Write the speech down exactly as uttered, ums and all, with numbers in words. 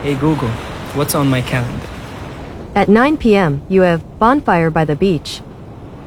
Hey Google, what's on my calendar? At nine p m, you have Bonfire by the Beach,